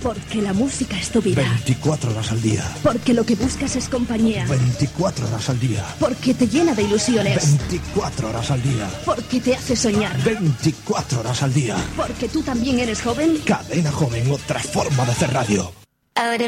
Porque la música es tu vida. 24 horas al día. Porque lo que buscas es compañía. 24 horas al día. Porque te llena de ilusiones. 24 horas al día. Porque te hace soñar. 24 horas al día. Porque tú también eres joven. Cadena Joven, otra forma de hacer radio. Ahora